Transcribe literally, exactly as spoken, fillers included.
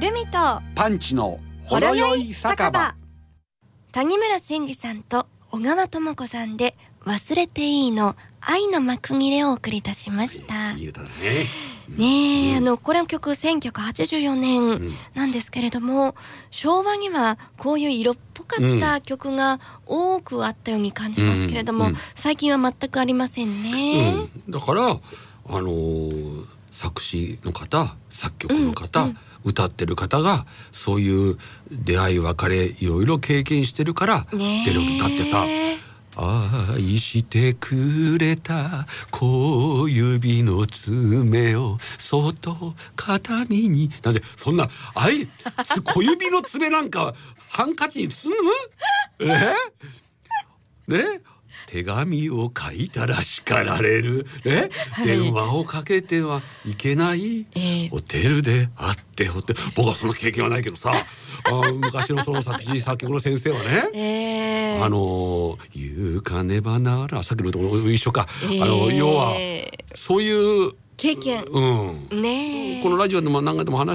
ルミとパンチのほろ酔い酒場。 谷村新司さんと小川智子さんで忘れていいの愛の幕切れをお送りいたしました。 いい歌だね。 ねえ、 うん、 あのこれの曲せんきゅうひゃくはちじゅうよねんなんですけれども、うん、昭和にはこういう色っぽかった曲が多くあったように感じますけれども、うんうん、最近は全くありませんね。 うん、だからあのー、作詞の方、作曲の方、うんうん、歌ってる方がそういう出会い別れいろいろ経験してるから出る歌ってさ、愛してくれた小指の爪をそっと肩身に、なんでそんな愛小指の爪なんかハンカチに包むえね、手紙を書いたら叱られる、ね、はい、電話をかけてはいけない、えー、ホテルで会ってホテル、僕はその経験はないけどさあ昔のその作詞作曲の先生はね、えー、あの言うかねばなら、さっきのと一緒か、えー、あの要はそういう経験、 うん、ね、このラジオでも何回でも話